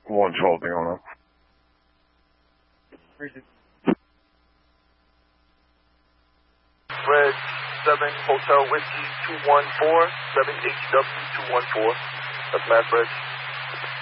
Lunch holding on. Fred 7 Hotel Whiskey 214, 7HW 214. That's Matt Fred.